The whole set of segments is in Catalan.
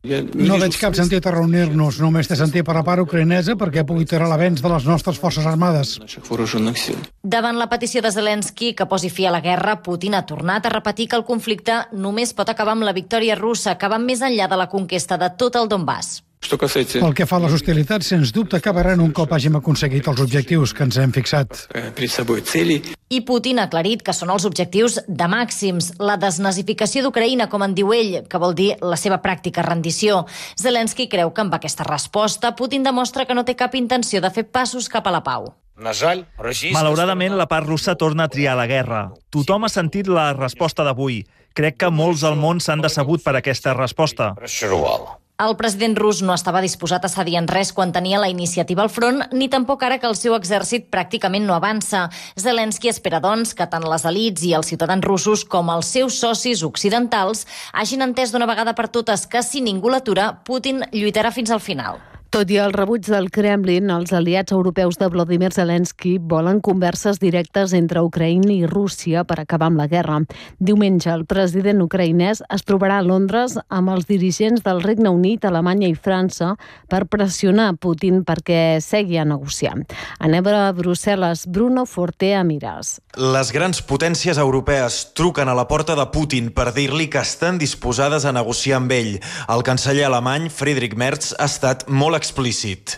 No veig cap sentit a reunir-nos, només té sentit per la part ucraïnesa perquè pugui tirar l'avenç de les nostres forces armades. Davant la petició de Zelensky que posi fi a la guerra, Putin ha tornat a repetir que el conflicte només pot acabar amb la victòria russa, que va més enllà de la conquesta de tot el Donbass. Pel que fa a les hostilitats, sens dubte acabaran un cop hàgim aconseguit els objectius que ens hem fixat. I Putin ha aclarit que són els objectius de màxims, la desnazificació d'Ucraïna, com en diu ell, que vol dir la seva pràctica rendició. Zelensky creu que amb aquesta resposta Putin demostra que no té cap intenció de fer passos cap a la pau. Malauradament, la part russa torna a triar la guerra. Tothom ha sentit la resposta d'avui. Crec que molts al món s'han decebut per aquesta resposta. El president rus no estava disposat a cedir en res quan tenia la iniciativa al front, ni tampoc ara que el seu exèrcit pràcticament no avança. Zelensky espera, doncs, que tant les elits i els ciutadans russos com els seus socis occidentals hagin entès d'una vegada per totes que si ningú l'atura, Putin lluitarà fins al final. Tot i el rebuig del Kremlin, els aliats europeus de Volodymyr Zelensky volen converses directes entre Ucraïna i Rússia per acabar amb la guerra. Diumenge, el president ucraïnès es trobarà a Londres amb els dirigents del Regne Unit, Alemanya i França per pressionar Putin perquè segui a negociar. Anem a Brussel·les. Bruno Forte a Mires. Les grans potències europees truquen a la porta de Putin per dir-li que estan disposades a negociar amb ell. El canceller alemany, Friedrich Merz, ha estat molt explícit.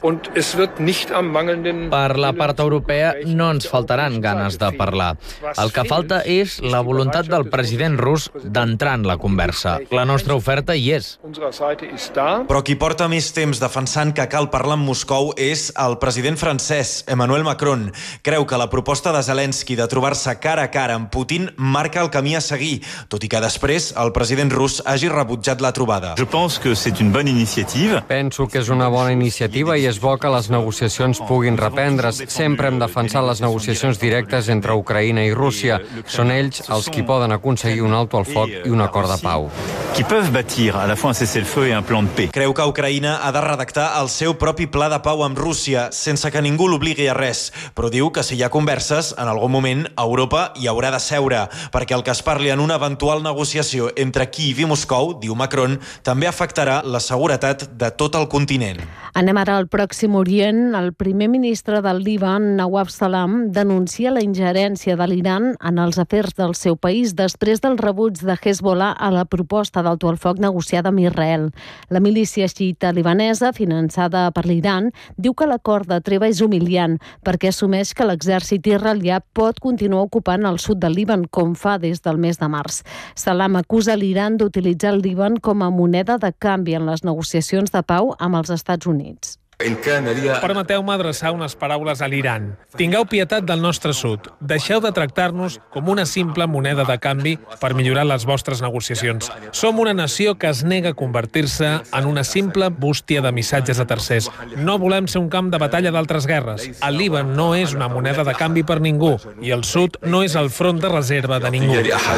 Per la part europea no ens faltaran ganes de parlar. El que falta és la voluntat del president rus d'entrar en la conversa. La nostra oferta hi és. Però qui porta més temps defensant que cal parlar amb Moscou és el president francès, Emmanuel Macron. Creu que la proposta de Zelensky de trobar-se cara a cara amb Putin marca el camí a seguir, tot i que després el president rus hagi rebutjat la trobada. Penso que és una bona iniciativa i és bo que les negociacions puguin reprendre's. Sempre hem defensat les negociacions directes entre Ucraïna i Rússia. Són ells els qui poden aconseguir un alto al foc i un acord de pau. Creu que Ucraïna ha de redactar el seu propi pla de pau amb Rússia sense que ningú l'obligui a res, però diu que si hi ha converses, en algun moment Europa hi haurà de seure, perquè el que es parli en una eventual negociació entre Kíev i Moscou, diu Macron, també afectarà la seguretat de tot el continent. Anem ara al Pròxim Orient. El primer ministre del Líban, Nawaf Salam, denuncia la ingerència de l'Iran en els afers del seu país després del rebuig de Hezbollah a la proposta d'alto al foc negociada amb Israel. La milícia xiita libanesa, finançada per l'Iran, diu que l'acord de treva és humiliant perquè assumeix que l'exèrcit israelià pot continuar ocupant el sud del Líban com fa des del mes de març. Salam acusa l'Iran d'utilitzar el Líban com a moneda de canvi en les negociacions de pau amb els Estats Units. Permeteu-me adreçar unes paraules a l'Iran. Tingueu pietat del nostre sud. Deixeu de tractar-nos com una simple moneda de canvi per millorar les vostres negociacions. Som una nació que es nega a convertir-se en una simple bústia de missatges a tercers. No volem ser un camp de batalla d'altres guerres. El Líban no és una moneda de canvi per ningú i el sud no és el front de reserva de ningú.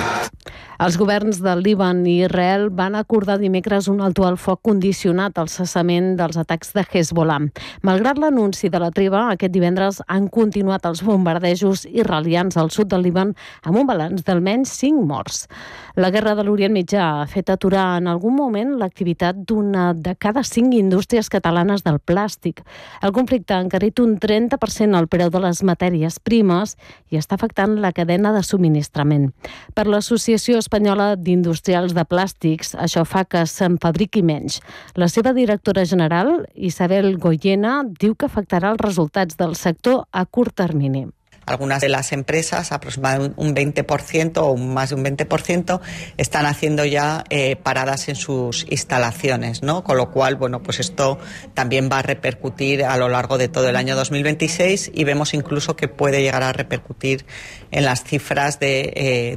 Els governs del Líban i Israel van acordar dimecres un alto al foc condicionat al cessament dels atacs de Hezbollah. Malgrat l'anunci de la treva, aquest divendres han continuat els bombardejos israelians al sud del Líban amb un balanç d'almenys 5 morts. La guerra de l'Orient Mitjà ha fet aturar en algun moment l'activitat d'una de cada 5 indústries catalanes del plàstic. El conflicte ha encarit un 30% el preu de les matèries primes i està afectant la cadena de subministrament. Per l'Associació Espanyola d'Industrials de Plàstics, això fa que se'n fabriqui menys. La seva directora general, Isabel Goyena, diu que afectarà els resultats del sector a curt termini. Algunas de las empresas, aproximadamente un 20% o más de un 20%, están haciendo ya paradas en sus instalaciones, ¿no? Con lo cual, bueno, pues esto también va a repercutir a lo largo de todo el año 2026 y vemos incluso que puede llegar a repercutir en las cifras de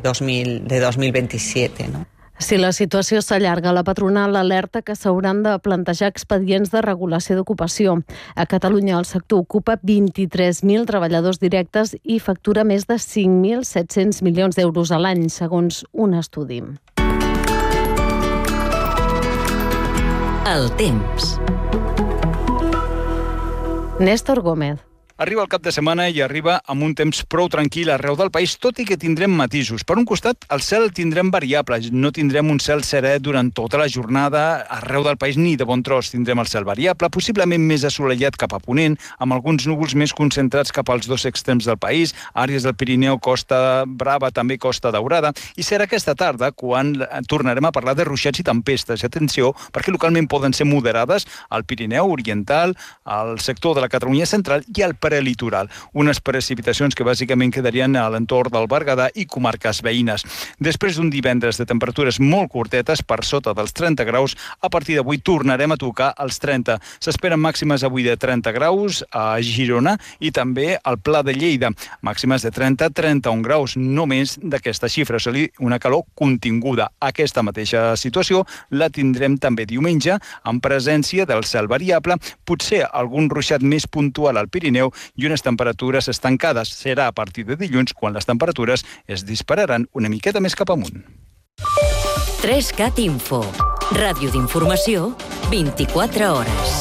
2027, ¿no? Si la situació s'allarga, la patronal alerta que s'hauran de plantejar expedients de regulació d'ocupació. A Catalunya el sector ocupa 23.000 treballadors directes i factura més de 5.700 milions d'euros a l'any, segons un estudi. El temps. Néstor Gómez. Arriba el cap de setmana i arriba amb un temps prou tranquil arreu del país, tot i que tindrem matisos. Per un costat, el cel tindrem variable, no tindrem un cel serè durant tota la jornada arreu del país, ni de bon tros. Tindrem el cel variable, possiblement més assolellat cap a ponent, amb alguns núvols més concentrats cap als dos extrems del país, àrees del Pirineu, Costa Brava, també Costa Daurada, i serà aquesta tarda quan tornarem a parlar de ruixats i tempestes. I atenció, perquè localment poden ser moderades al Pirineu Oriental, al sector de la Catalunya Central i al prelitoral. Unes precipitacions que bàsicament quedarien a l'entorn del Berguedà i comarques veïnes. Després d'un divendres de temperatures molt curtetes, per sota dels 30 graus, a partir d'avui tornarem a tocar els 30. S'esperen màximes avui de 30 graus a Girona i també al Pla de Lleida. Màximes de 30-31 graus, no més d'aquesta xifra. És una calor continguda. Aquesta mateixa situació la tindrem també diumenge, en presència del cel variable, potser algun ruixat més puntual al Pirineu i unes temperatures estancades. Serà a partir de dilluns quan les temperatures es dispararan una miqueta més cap amunt. 3CAT Info. Ràdio d'informació, 24 hores.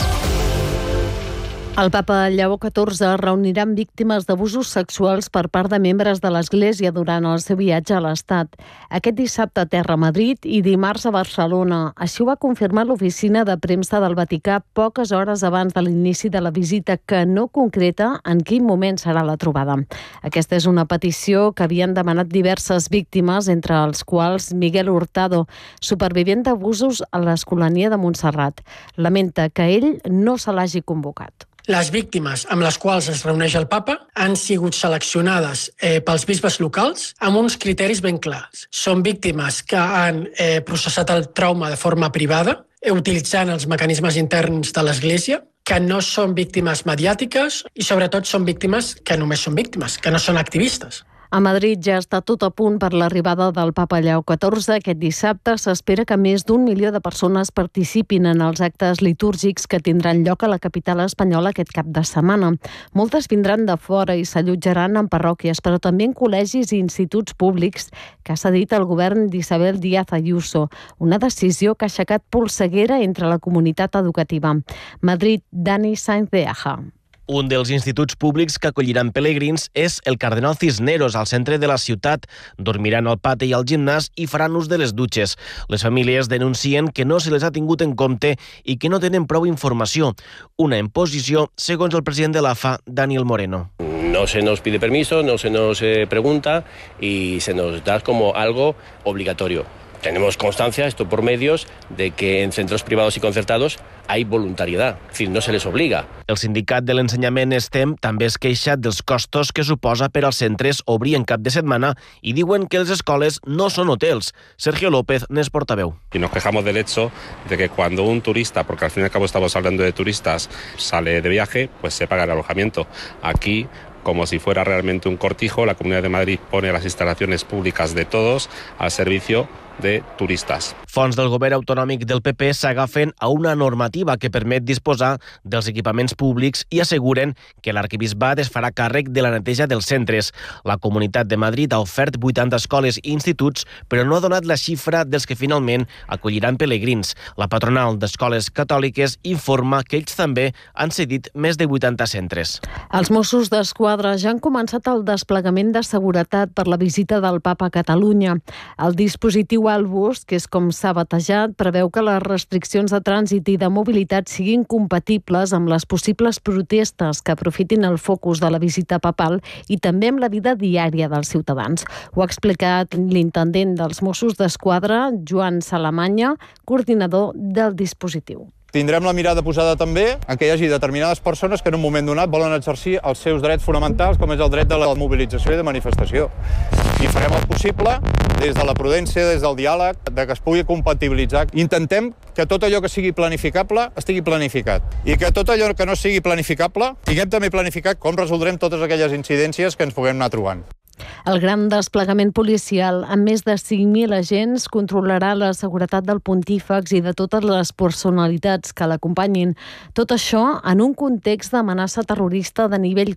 El papa Lleó XIV reunirà amb víctimes d'abusos sexuals per part de membres de l'Església durant el seu viatge a l'Estat. Aquest dissabte a terra a Madrid i dimarts a Barcelona. Així ho va confirmar l'oficina de premsa del Vaticà poques hores abans de l'inici de la visita, que no concreta en quin moment serà la trobada. Aquesta és una petició que havien demanat diverses víctimes, entre els quals Miguel Hurtado, supervivent d'abusos a l'Escolania de Montserrat. Lamenta que ell no se l'hagi convocat. Les víctimes amb les quals es reuneix el papa han sigut seleccionades pels bisbes locals amb uns criteris ben clars. Són víctimes que han processat el trauma de forma privada, utilitzant els mecanismes interns de l'Església, que no són víctimes mediàtiques i sobretot són víctimes que només són víctimes, que no són activistes. A Madrid ja està tot a punt per l'arribada del papa Lleó XIV. Aquest dissabte s'espera que més d'1 milió de persones participin en els actes litúrgics que tindran lloc a la capital espanyola aquest cap de setmana. Moltes vindran de fora i s'allotjaran en parròquies, però també en col·legis i instituts públics, que ha cedit el govern d'Isabel Díaz Ayuso, una decisió que ha aixecat polseguera entre la comunitat educativa. Madrid, Dani Sainz de Aja. Un dels instituts públics que acolliran pelegrins és el Cardenal Cisneros, al centre de la ciutat. Dormiran al pati i al gimnàs i faran ús de les dutxes. Les famílies denuncien que no se les ha tingut en compte i que no tenen prou informació. Una imposició, segons el president de l'AFA, Daniel Moreno. No se nos pide permiso, no se nos pregunta y se nos da como algo obligatorio. Tenemos constancia, esto por medios, de que en centros privados y concertados hay voluntariedad, es decir, no se les obliga. El sindicat de l'ensenyament STEM també es queixa dels costos que suposa per als centres obrir en cap de setmana i diuen que les escoles no són hotels. Sergio López n'és portaveu. Y nos quejamos del hecho de que cuando un turista, porque al fin y al cabo estamos hablando de turistas, sale de viaje, pues se paga el alojamiento. Aquí, como si fuera realmente un cortijo, la Comunidad de Madrid pone las instalaciones públicas de todos al servicio de turistas. Fonts del govern autonòmic del PP s'agafen a una normativa que permet disposar dels equipaments públics i asseguren que l'arquebisbat es farà càrrec de la neteja dels centres. La Comunitat de Madrid ha ofert 80 escoles i instituts, però no ha donat la xifra dels que finalment acolliran pelegrins. La patronal d'escoles catòliques informa que ells també han cedit més de 80 centres. Els Mossos d'Esquadra ja han començat el desplegament de seguretat per la visita del papa a Catalunya. El dispositiu Albus, que és com s'ha batejat, preveu que les restriccions de trànsit i de mobilitat siguin compatibles amb les possibles protestes que aprofitin el focus de la visita papal i també amb la vida diària dels ciutadans. Ho ha explicat l'intendent dels Mossos d'Esquadra, Joan Salamanya, coordinador del dispositiu. Tindrem la mirada posada també en que hi hagi determinades persones que en un moment donat volen exercir els seus drets fonamentals, com és el dret de la mobilització i de manifestació. I farem el possible, des de la prudència, des del diàleg, de que es pugui compatibilitzar. Intentem que tot allò que sigui planificable estigui planificat. I que tot allò que no sigui planificable, tinguem també planificat com resoldrem totes aquelles incidències que ens puguem anar trobant. El gran desplegament policial, amb més de 5.000 agents, controlarà la seguretat del pontífex i de totes les personalitats que l'acompanyin. Tot això en un context d'amenaça terrorista de nivell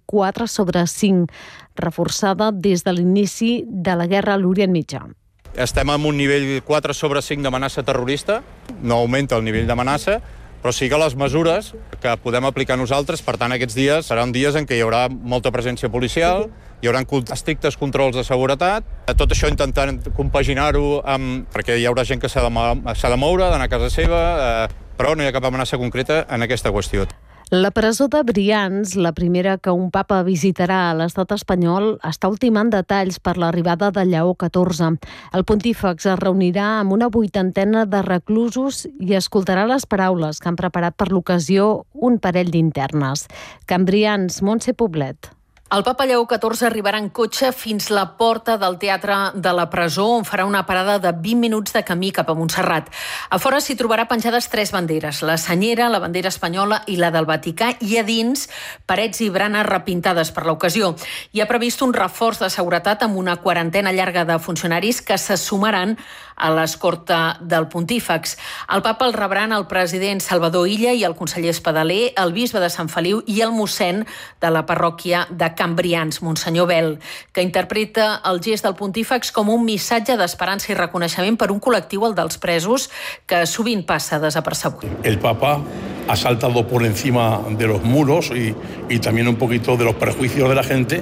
4/5, reforçada des de l'inici de la guerra a l'Orient Mitjà. Estem en un nivell 4/5 d'amenaça terrorista, no augmenta el nivell d'amenaça, però sí que les mesures que podem aplicar nosaltres, per tant, aquests dies seran dies en què hi haurà molta presència policial, hi haurà estrictes controls de seguretat, tot això intentant compaginar-ho perquè hi haurà gent que s'ha de moure, d'anar a casa seva, però no hi ha cap amenaça concreta en aquesta qüestió. La presó de Brians, la primera que un papa visitarà a l'estat espanyol, està ultimant detalls per l'arribada de Lleó XIV. El pontífex es reunirà amb una 80ena de reclusos i escoltarà les paraules que han preparat per l'ocasió un parell d'internes. Can Brians, Montse Poblet. El papa Lleó XIV arribarà en cotxe fins la porta del teatre de la presó, on farà una parada de 20 minuts de camí cap a Montserrat. A fora s'hi trobarà penjades 3 banderes, la senyera, la bandera espanyola i la del Vaticà, i a dins parets i branes repintades per l'ocasió. Hi ha previst un reforç de seguretat amb una 40ena llarga de funcionaris que se sumaran a l'escorta del pontífex. El papa el rebran el president Salvador Illa i el conseller Espadaler, el bisbe de Sant Feliu i el mossèn de la parròquia de Can Brians, Monsenyor Bel, que interpreta el gest del pontífex com un missatge d'esperança i reconeixement per un col·lectiu, el dels presos, que sovint passa desapercebut. El papa ha saltado por encima de los muros y también un poquito de los prejuicios de la gente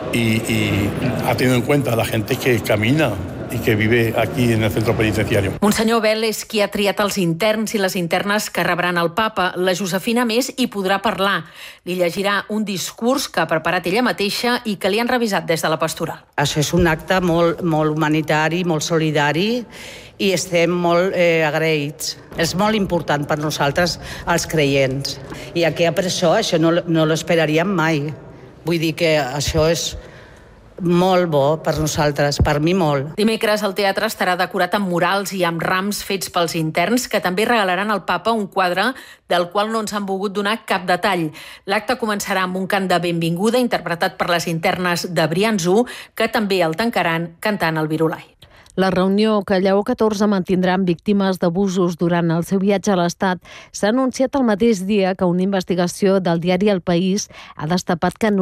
y ha tenido en cuenta a la gente que camina i que vive aquí en el centro penitenciario. Monsenyor Bel és qui ha triat els interns i les internes que rebran el papa. La Josefina, més, hi podrà parlar. Li llegirà un discurs que ha preparat ella mateixa i que li han revisat des de la pastoral. Això és un acte molt humanitari, molt solidari, i estem molt agraïts. És molt important per nosaltres, els creients. I aquí a presó això no l'esperaríem mai. Vull dir que això és molt bo per nosaltres, per mi molt. Dimecres el teatre estarà decorat amb murals i amb rams fets pels interns, que també regalaran al papa un quadre del qual no ens han volgut donar cap detall. L'acte començarà amb un cant de benvinguda interpretat per les internes de Brians 1, que també el tancaran cantant el Virolai. La reunió que Lleó XIV mantindrà amb víctimes d'abusos durant el seu viatge a l'Estat s'ha anunciat el mateix dia que una investigació del diari El País ha destapat que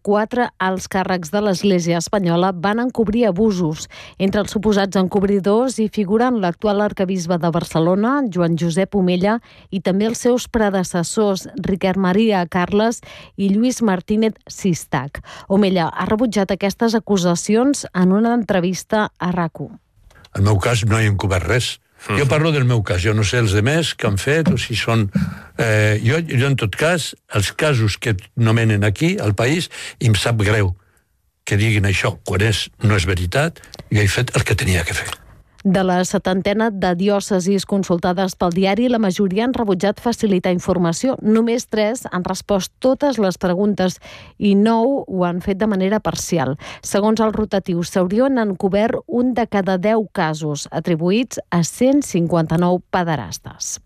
94 alts càrrecs de l'Església espanyola van encobrir abusos. Entre els suposats encobridors hi figuren l'actual arquebisbe de Barcelona, Joan Josep Omella, i també els seus predecessors, Ricard Maria Carles i Lluís Martínez Sistac. Omella ha rebutjat aquestes acusacions en una entrevista a RAC1. En el meu cas no he encobert res. Jo parlo del meu cas, jo no sé els demés que han fet o si són... Jo en tot cas, els casos que nomenen aquí, al país, em sap greu que diguin això, quan no és veritat, jo he fet el que tenia que fer. De la 70ena de diòcesis consultades pel diari, la majoria han rebutjat facilitar informació. Només 3 han respost totes les preguntes i 9 ho han fet de manera parcial. Segons el rotatiu, s'haurien encobert un de cada 10 casos, atribuïts a 159 pederastes.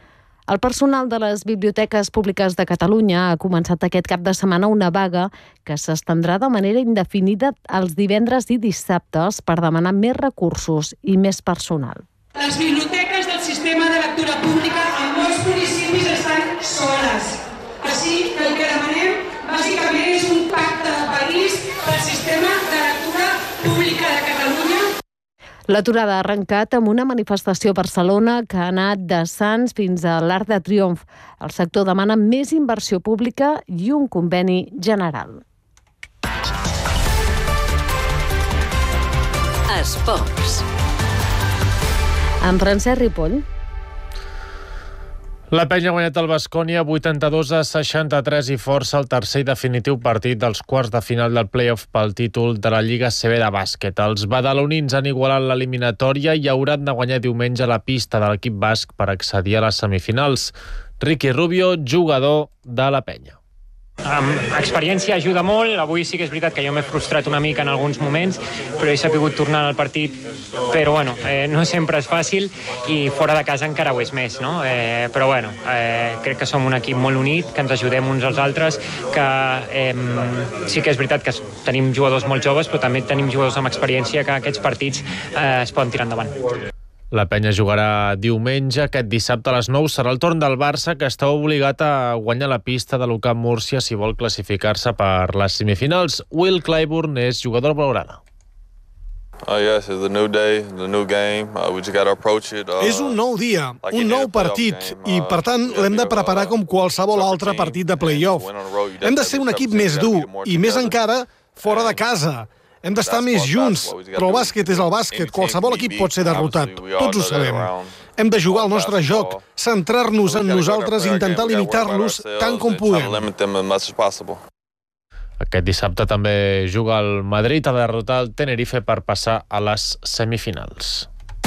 El personal de les biblioteques públiques de Catalunya ha començat aquest cap de setmana una vaga que s'estendrà de manera indefinida els divendres i dissabtes per demanar més recursos i més personal. Les biblioteques del sistema de lectura pública en molts municipis estan soles. Així que el que demanem bàsicament és un pacte de país pel sistema de lectura pública de Catalunya. L'aturada ha arrencat amb una manifestació a Barcelona que ha anat de Sants fins a l'Arc de Triomf. El sector demana més inversió pública i un conveni general. Esports. Amb Francesc Ripoll. La Penya ha guanyat el Baskonia 82-63 i força el tercer i definitiu partit dels quarts de final del play-off pel títol de la Lliga CB de bàsquet. Els badalonins han igualat l'eliminatòria i hauran de guanyar diumenge la pista de l'equip basc per accedir a les semifinals. Ricky Rubio, jugador de la Penya. Experiència ajuda molt. Avui sí que és veritat que jo m'he frustrat una mica en alguns moments, però he sabut tornar al partit, però bueno, no sempre és fàcil i fora de casa encara ho és més, no? Però bueno, crec que som un equip molt unit, que ens ajudem uns als altres, que sí que és veritat que tenim jugadors molt joves, però també tenim jugadors amb experiència que aquests partits es poden tirar endavant. La Penya jugarà diumenge. Aquest dissabte a les 9 serà el torn del Barça, que està obligat a guanyar la pista de l'UCAM Múrcia si vol classificar-se per les semifinals. Will Clyburn és jugador blaugrana. És un nou dia, un nou partit, i per tant l'hem de preparar com qualsevol altre partit de play-off. Hem de ser un equip més dur, i més encara fora de casa. Hem d'estar més junts, però el bàsquet és el bàsquet, qualsevol equip pot ser derrotat, tots ho sabem. Hem de jugar el nostre joc, centrar-nos en nosaltres i intentar limitar-los tant com puguem. Aquest dissabte també juga el Madrid a derrotar el Tenerife per passar a les semifinals.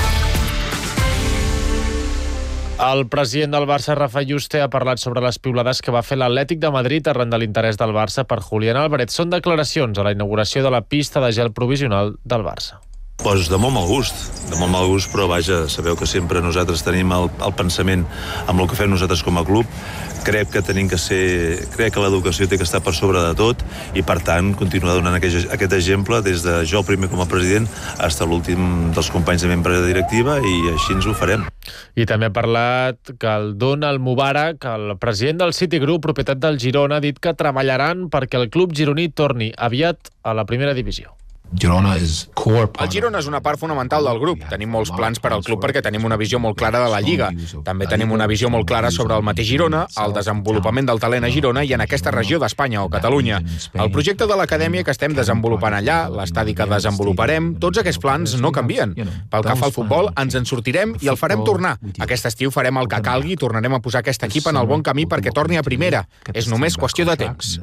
El president del Barça, Rafa Yuste, ha parlat sobre les piulades que va fer l'Atlètic de Madrid arran de l'interès del Barça per Julián Álvarez. Són declaracions a la inauguració de la pista de gel provisional del Barça. Pues de molt mal gust, però vaja, sabeu que sempre nosaltres tenim el pensament amb el que fem nosaltres com a club. Crec que l'educació té que estar per sobre de tot i, per tant, continuar donant aquest exemple des de jo primer com a president fins a l'últim dels companys de membre de directiva, i així ens ho farem. I també ha parlat que el Donald Mubarak, el president del Citigroup, propietat del Girona, ha dit que treballaran perquè el club gironí torni aviat a la primera divisió. El Girona és una part fonamental del grup. Tenim molts plans per al club perquè tenim una visió molt clara de la Lliga. També tenim una visió molt clara sobre el mateix Girona, el desenvolupament del talent a Girona i en aquesta regió d'Espanya o Catalunya. El projecte de l'acadèmia que estem desenvolupant allà, l'estadi que desenvoluparem, tots aquests plans no canvien. Pel que fa al futbol, ens en sortirem i el farem tornar. Aquest estiu farem el que calgui i tornarem a posar aquest equip en el bon camí perquè torni a primera. És només qüestió de temps.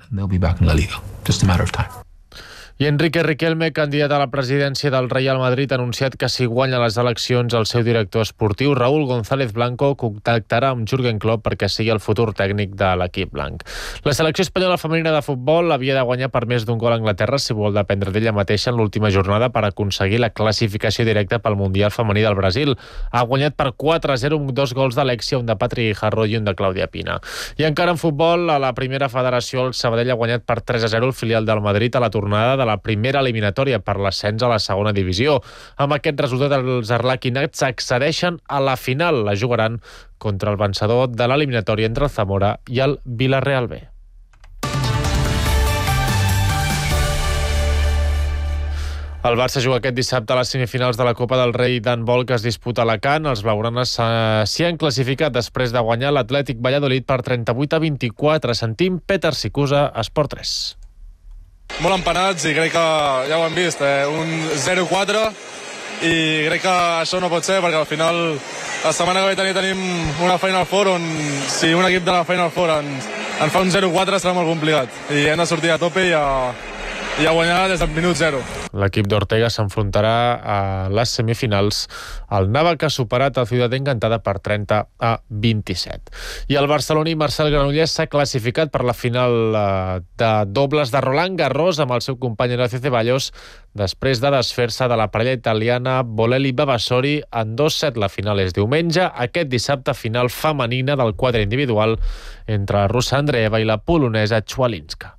I Enrique Riquelme, candidat a la presidència del Real Madrid, ha anunciat que si guanya les eleccions el seu director esportiu, Raúl González Blanco, contactarà amb Jürgen Klopp perquè sigui el futur tècnic de l'equip blanc. La selecció espanyola femenina de futbol havia de guanyar per més d'un gol a Anglaterra si vol dependre d'ella mateixa en l'última jornada per aconseguir la classificació directa pel Mundial femení del Brasil. Ha guanyat per 4-0 amb 2 gols d'Alexia, un de Patri Guijarro i un de Clàudia Pina. I encara en futbol, a la primera federació, el Sabadell ha guanyat per 3-0 el filial del Madrid a la tornada de la primera eliminatòria per l'ascens a la segona divisió. Amb aquest resultat, els arlequinats accedeixen a la final. La jugaran contra el vencedor de l'eliminatòria entre el Zamora i el Villarreal B. El Barça juga aquest dissabte a les semifinals de la Copa del Rei d'handbol que es disputa a Alacant. Els blaugranes s'hi han classificat després de guanyar l'Atlètic Valladolid per 38-24. Sentim Peter Sicusa, Esport 3. Molt empanats i crec que ja ho hem vist, un 0-4, i crec que això no pot ser perquè al final la setmana que ve tenim una Final Four on si un equip de la Final Four en fa un 0-4 serà molt complicat i hem de sortir a tope i a guanyar des del minut 0. L'equip d'Ortega s'enfrontarà a les semifinals al Nava, que ha superat el Ciutat Encantada per 30-27. I el barceloní Marcel Granollers s'ha classificat per la final de dobles de Roland Garros amb el seu company Horacio Ceballos després de desfer-se de la parella italiana Bolelli-Vavasori en 2-7. La final és diumenge. Aquest dissabte, final femenina del quadre individual entre la russa Andreeva i la polonesa Chwalinska.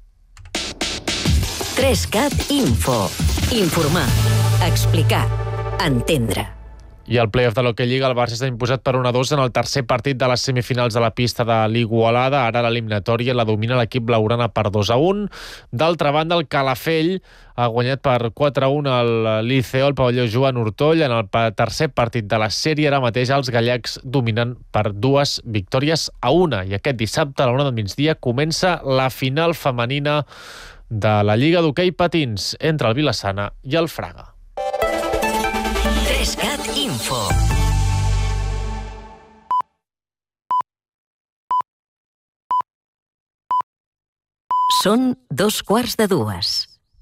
3CAT Info. Informar, explicar, entendre. I al play-off de l'Hockey Lliga, el Barça s'ha imposat per 1-2 en el tercer partit de les semifinals de la pista de l'Igualada. Ara l'eliminatòria la domina l'equip blaugrana per 2-1. D'altra banda, el Calafell ha guanyat per 4-1 al Liceo, el pavelló Joan Ortoll. En el tercer partit de la sèrie, ara mateix els gallecs dominen per 2-1. I aquest dissabte, a la 1 del migdia, comença la final femenina de la Lliga d'Hoquei Patins entre el Vilassana i el Fraga. 3CAT Info. Són 2:45.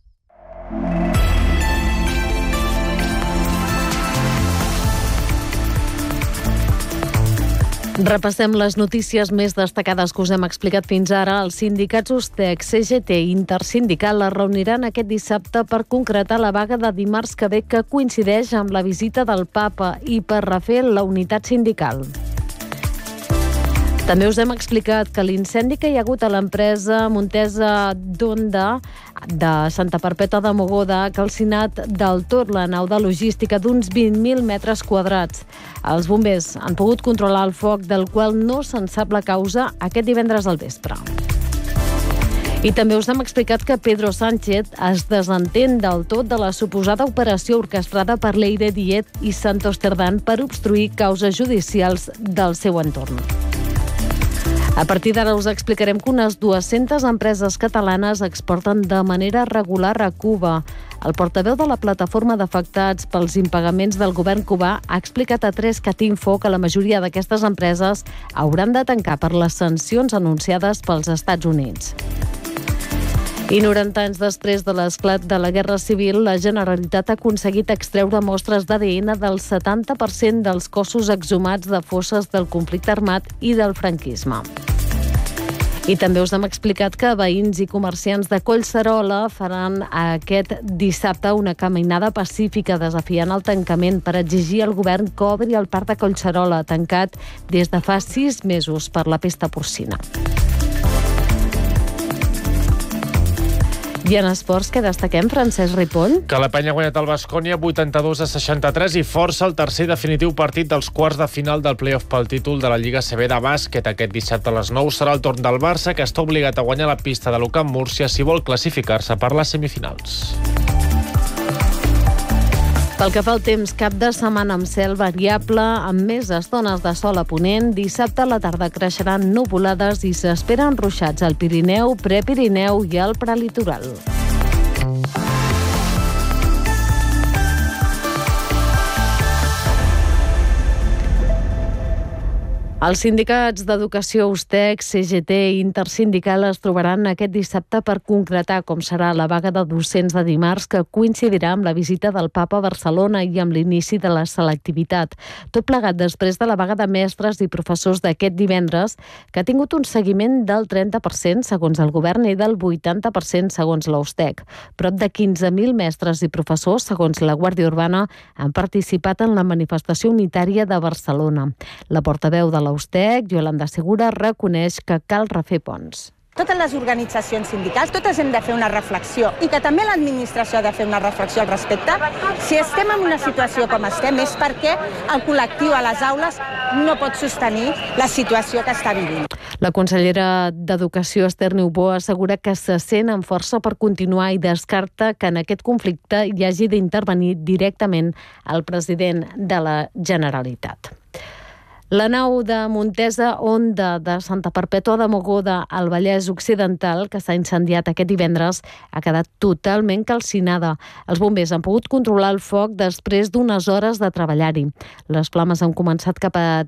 Repassem les notícies més destacades que us hem explicat fins ara. Els sindicats Ustec, CGT i Intersindical es reuniran aquest dissabte per concretar la vaga de dimarts que ve, que coincideix amb la visita del Papa, i per refer la unitat sindical. També us hem explicat que l'incendi que hi ha hagut a l'empresa Montesa d'Onda de Santa Perpètua de Mogoda ha calcinat del tot la nau de logística d'uns 20.000 metres quadrats. Els bombers han pogut controlar el foc, del qual no se'n sap la causa, aquest divendres al vespre. I també us hem explicat que Pedro Sánchez es desentén del tot de la suposada operació orquestrada per Leire Díez i Santos Cerdán per obstruir causes judicials del seu entorn. A partir d'ara us explicarem que unes 200 empreses catalanes exporten de manera regular a Cuba. El portaveu de la plataforma d'afectats pels impagaments del govern cubà ha explicat a 3catinfo que la majoria d'aquestes empreses hauran de tancar per les sancions anunciades pels Estats Units. I 90 anys després de l'esclat de la Guerra Civil, la Generalitat ha aconseguit extreure mostres d'ADN del 70% dels cossos exhumats de fosses del conflicte armat i del franquisme. I també us hem explicat que veïns i comerciants de Collserola faran aquest dissabte una caminada pacífica desafiant el tancament per exigir al govern que obri el parc de Collserola, tancat des de fa 6 mesos per la pesta porcina. I en esports, què destaquem, Francesc Ripoll? Que la Penya ha guanyat el Baskonia 82-63 i força el tercer definitiu partit dels quarts de final del play-off pel títol de la Lliga CB de bàsquet. Aquest dissabte a les 9 serà el torn del Barça, que està obligat a guanyar la pista de l'UCAM Múrcia si vol classificar-se per les semifinals. Pel que fa al temps, cap de setmana amb cel variable, amb més estones de sol a ponent. Dissabte a la tarda creixeran nuvolades i s'esperen ruixats al Pirineu, Prepirineu i al prelitoral. Els sindicats d'Educació USTEC, CGT i Intersindical es trobaran aquest dissabte per concretar com serà la vaga de docents de dimarts, que coincidirà amb la visita del Papa a Barcelona i amb l'inici de la selectivitat. Tot plegat després de la vaga de mestres i professors d'aquest divendres, que ha tingut un seguiment del 30% segons el govern i del 80% segons la USTEC. Prop de 15.000 mestres i professors, segons la Guàrdia Urbana, han participat en la manifestació unitària de Barcelona. La portaveu de la USTEC, Yolanda Segura, reconeix que cal refer ponts. Totes les organitzacions sindicals, totes hem de fer una reflexió i que també l'administració ha de fer una reflexió al respecte. Si estem en una situació com estem és perquè el col·lectiu a les aules no pot sostenir la situació que està vivint. La consellera d'Educació, Esther Niubó, assegura que se sent amb força per continuar i descarta que en aquest conflicte hi hagi d'intervenir directament el president de la Generalitat. La nau de Montesa Honda de Santa Perpètua de Mogoda al Vallès Occidental, que s'ha incendiat aquest divendres, ha quedat totalment calcinada. Els bombers han pogut controlar el foc després d'unes hores de treballar-hi. Les flames han començat cap a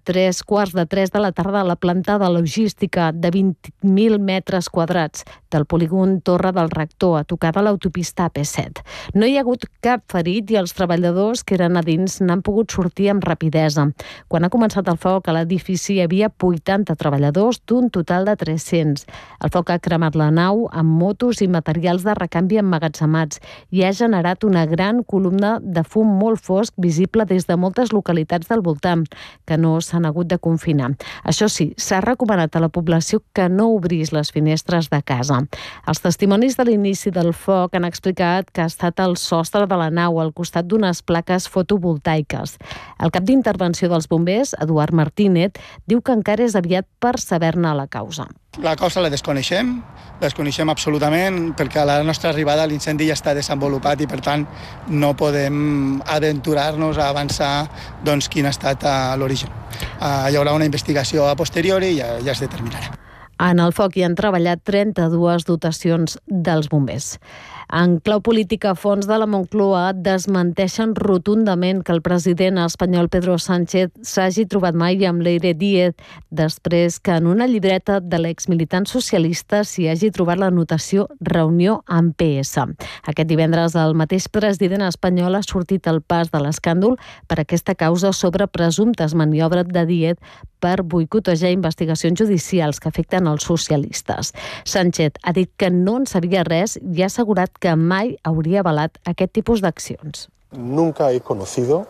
3:15 de la tarda a la planta de logística de 20.000 metres quadrats del polígon Torre del Rector, a tocar de l'autopista AP7. No hi ha hagut cap ferit i els treballadors que eren a dins n'han pogut sortir amb rapidesa. Quan ha començat el foc, a l'edifici hi havia 80 treballadors d'un total de 300. El foc ha cremat la nau amb motos i materials de recanvi emmagatzemats i ha generat una gran columna de fum molt fosc visible des de moltes localitats del voltant, que no s'han hagut de confinar. Això sí, s'ha recomanat a la població que no obrís les finestres de casa. Els testimonis de l'inici del foc han explicat que ha estat al sostre de la nau, al costat d'unes plaques fotovoltaiques. El cap d'intervenció dels bombers, Eduard Martínez, diu que encara és aviat per saber-ne la causa. La causa la desconeixem absolutament, perquè a la nostra arribada l'incendi ja està desenvolupat i per tant no podem aventurar-nos a avançar quin ha estat l'origen. Hi haurà una investigació a posteriori i ja es determinarà. En el foc hi han treballat 32 dotacions dels bombers. En clau política, fonts de la Moncloa desmenteixen rotundament que el president espanyol Pedro Sánchez s'hagi trobat mai amb Leire Díez, després que en una llibreta de l'exmilitant socialista s'hi hagi trobat la notació reunió amb PS. Aquest divendres el mateix president espanyol ha sortit al pas de l'escàndol per aquesta causa sobre presumptes maniobres de Díez per boicotejar investigacions judicials que afecten els socialistes. Sánchez ha dit que no en sabia res i ha assegurat que mai hauria avalat aquest tipus d'accions. Nunca he conocido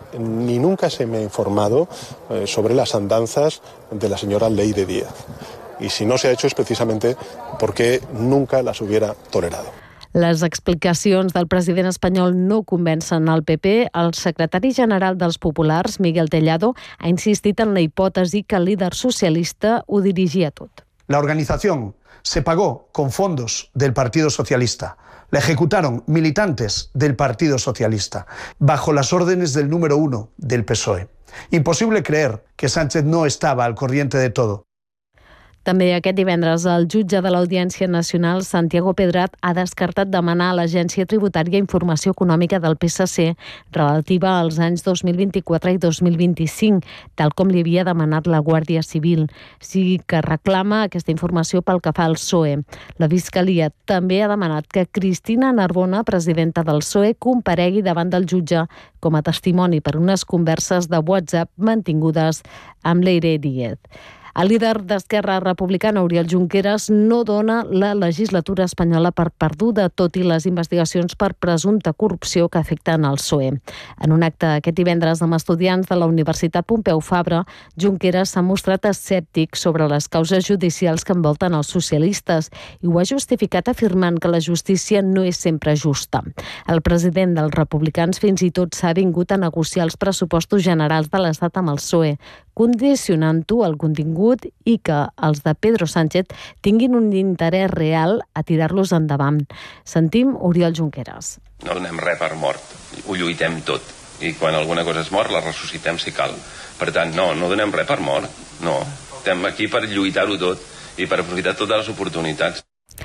ni nunca se me ha informado sobre las andanzas de la señora Leire Díez. Y si no se ha hecho es precisamente porque nunca las hubiera tolerado. Les explicacions del president espanyol no convencen el PP. El secretari general dels Populars, Miguel Tellado, ha insistit en la hipòtesi que el líder socialista ho dirigia tot. La organización se pagó con fondos del Partido Socialista. La ejecutaron militantes del Partido Socialista, bajo las órdenes del número 1 del PSOE. Imposible creer que Sánchez no estaba al corriente de todo. També aquest divendres el jutge de l'Audiència Nacional, Santiago Pedret, ha descartat demanar a l'Agència Tributària informació econòmica del PSC relativa als anys 2024 i 2025, tal com li havia demanat la Guàrdia Civil. Sí que reclama aquesta informació pel que fa al PSOE. La Fiscalia també ha demanat que Cristina Narbona, presidenta del PSOE, comparegui davant del jutge com a testimoni per unes converses de WhatsApp mantingudes amb Leire Díez. El líder d'Esquerra Republicana, Oriol Junqueras, no dona la legislatura espanyola per perduda, tot i les investigacions per presumpta corrupció que afecten el PSOE. En un acte aquest divendres amb estudiants de la Universitat Pompeu Fabra, Junqueras s'ha mostrat escèptic sobre les causes judicials que envolten els socialistes i ho ha justificat afirmant que la justícia no és sempre justa. El president dels republicans fins i tot s'ha vingut a negociar els pressupostos generals de l'Estat amb el PSOE, condicionant-ho al contingut i que els de Pedro Sánchez tinguin un interès real a tirar-los endavant. Sentim Oriol Junqueras. No donem res per mort, ho lluitem tot. I quan alguna cosa és mort, la ressuscitem si cal. Per tant, no donem res per mort, no. Estem aquí per lluitar-ho tot i per aprofitar totes les oportunitats.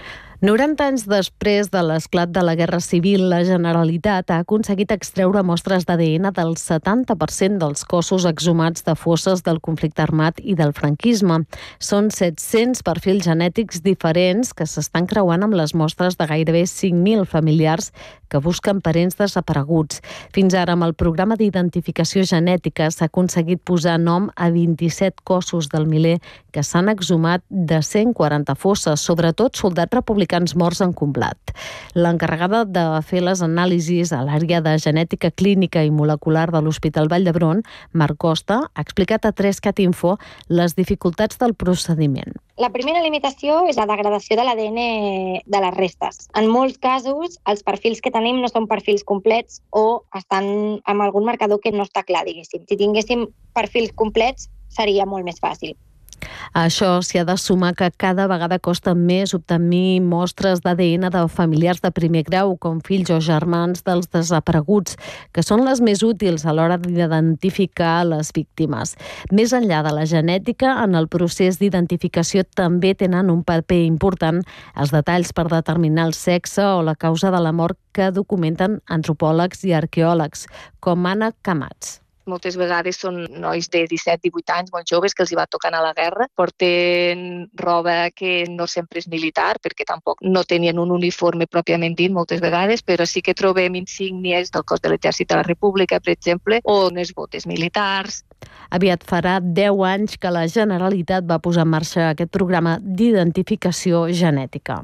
90 anys després de l'esclat de la Guerra Civil, la Generalitat ha aconseguit extreure mostres d'ADN del 70% dels cossos exhumats de fosses del conflicte armat i del franquisme. Són 700 perfils genètics diferents que s'estan creuant amb les mostres de gairebé 5.000 familiars que busquen parents desapareguts. Fins ara, amb el programa d'identificació genètica, s'ha aconseguit posar nom a 27 cossos del miler que s'han exhumat de 140 fosses, sobretot soldats republicans morts en combat. L'encarregada de fer les anàlisis a l'àrea de genètica clínica i molecular de l'Hospital Vall d'Hebron, Marc Costa, ha explicat a 3cat Info les dificultats del procediment. La primera limitació és la degradació de l'ADN de les restes. En molts casos, els perfils que tenim no són perfils complets o estan amb algun marcador que no està clar, diguéssim. Si tinguéssim perfils complets, seria molt més fàcil. A això s'hi ha de sumar que cada vegada costa més obtenir mostres d'ADN de familiars de primer grau, com fills o germans dels desapareguts, que són les més útils a l'hora d'identificar les víctimes. Més enllà de la genètica, en el procés d'identificació també tenen un paper important els detalls per determinar el sexe o la causa de la mort que documenten antropòlegs i arqueòlegs, com Anna Camats. Moltes vegades són nois de 17-18 anys, molt joves, que els hi va tocar a la guerra. Porten roba que no sempre és militar, perquè tampoc no tenien un uniforme pròpiament dit moltes vegades, però sí que trobem insígnies del cos de l'Exèrcit de la República, per exemple, o unes botes militars. Aviat farà 10 anys que la Generalitat va posar en marxa aquest programa d'identificació genètica.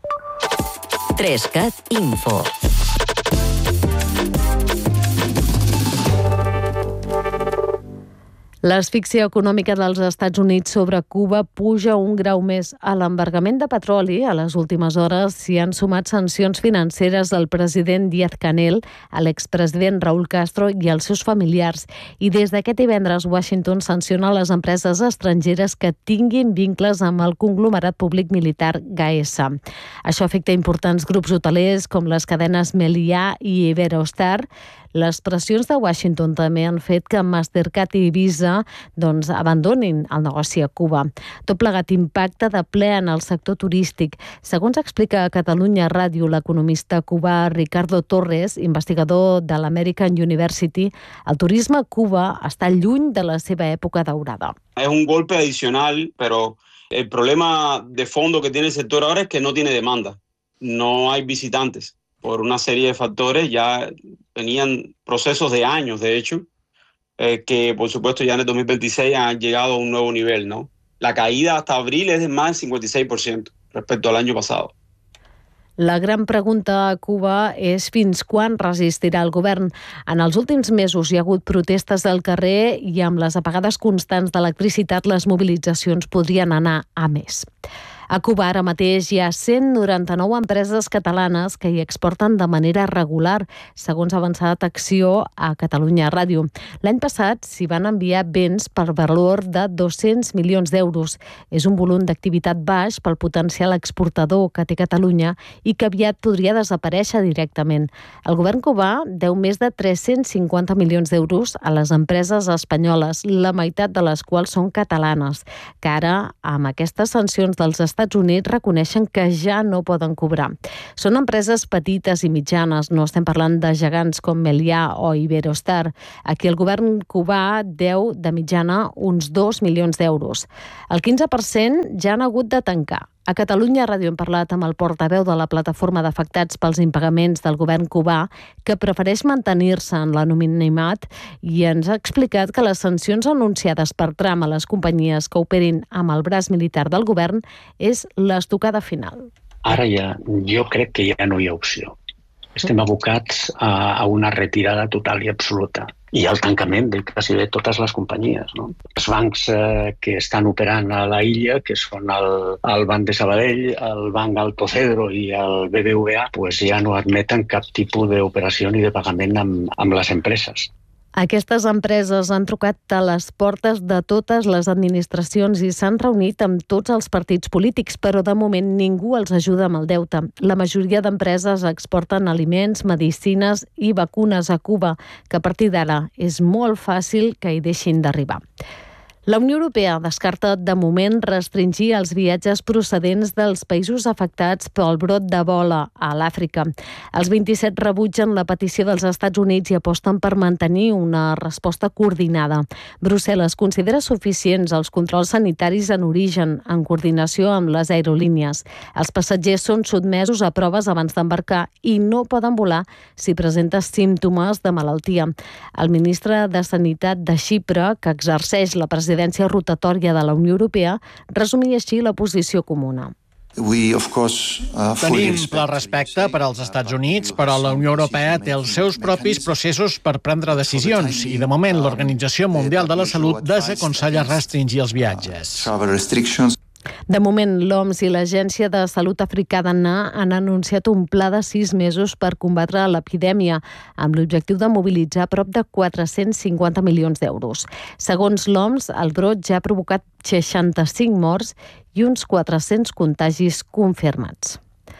3cat Info. L'asfíxia econòmica dels Estats Units sobre Cuba puja un grau més. A l'embargament de petroli, a les últimes hores, s'hi han sumat sancions financeres al president Díaz-Canel, a l'expresident Raúl Castro i als seus familiars. I des d'aquest divendres, Washington sanciona les empreses estrangeres que tinguin vincles amb el conglomerat públic militar Gaesa. Això afecta importants grups hotelers com les cadenes Meliá i Iberostar. Les pressions de Washington també han fet que Mastercard i Visa abandonin el negoci a Cuba. Tot plegat impacta de ple en el sector turístic. Segons explica a Catalunya Ràdio l'economista cubà Ricardo Torres, investigador de l'American University, el turisme a Cuba està lluny de la seva època daurada. Es un golpe adicional, pero el problema de fondo que tiene el sector ahora es que no tiene demanda. No hay visitantes. Por una serie de factores, ya venían procesos de años, de hecho, que por supuesto ya en el 2026 han llegado a un nuevo nivel, ¿no? La caída hasta abril es de más del 56% respecto al año pasado. La gran pregunta a Cuba és fins quan resistirà el govern. En els últims mesos hi ha hagut protestes al carrer i amb les apagades constants d'electricitat les mobilitzacions podrien anar a més. A Cuba ara mateix hi ha 199 empreses catalanes que hi exporten de manera regular, segons ha avançat Acció a Catalunya Ràdio. L'any passat s'hi van enviar béns per valor de 200 milions d'euros. És un volum d'activitat baix pel potencial exportador que té Catalunya i que aviat podria desaparèixer directament. El govern cubà deu més de 350 milions d'euros a les empreses espanyoles, la meitat de les quals són catalanes, que ara, amb aquestes sancions dels Estats Units, reconeixen que ja no poden cobrar. Són empreses petites i mitjanes, no estem parlant de gegants com Meliá o Iberostar. Aquí el govern cubà deu de mitjana uns 2 milions d'euros. El 15% ja han hagut de tancar. A Catalunya Ràdio hem parlat amb el portaveu de la plataforma d'afectats pels impagaments del govern cubà, que prefereix mantenir-se en l'anonimat, i ens ha explicat que les sancions anunciades per Trump a les companyies que operin amb el braç militar del govern és l'estocada final. Ara jo crec que ja no hi ha opció. Estem abocats a una retirada total i absoluta i al tancament de quasi bé totes les companyies. No? Els bancs que estan operant a la illa, que són el Banc de Sabadell, el Banc Alto Cedro i el BBVA, pues ja no admeten cap tipus d'operació ni de pagament amb les empreses. Aquestes empreses han trucat a les portes de totes les administracions i s'han reunit amb tots els partits polítics, però de moment ningú els ajuda amb el deute. La majoria d'empreses exporten aliments, medicines i vacunes a Cuba, que a partir d'ara és molt fàcil que hi deixin d'arribar. La Unió Europea descarta de moment restringir els viatges procedents dels països afectats pel brot d'Ebola a l'Àfrica. Els 27 rebutgen la petició dels Estats Units i aposten per mantenir una resposta coordinada. Brussel·les considera suficients els controls sanitaris en origen, en coordinació amb les aerolínies. Els passatgers són sotmesos a proves abans d'embarcar i no poden volar si presenten símptomes de malaltia. El ministre de Sanitat de Xipre, que exerceix la presidència rotatòria de la Unió Europea, resumia així la posició comuna. Tenim ple respecte per als Estats Units, però la Unió Europea té els seus propis processos per prendre decisions i, de moment, l'Organització Mundial de la Salut desaconsella restringir els viatges. De moment, l'OMS i l'Agència de Salut Africana han anunciat un pla de 6 mesos per combatre l'epidèmia, amb l'objectiu de mobilitzar prop de 450 milions d'euros. Segons l'OMS, el brot ja ha provocat 65 morts i uns 400 contagis confirmats.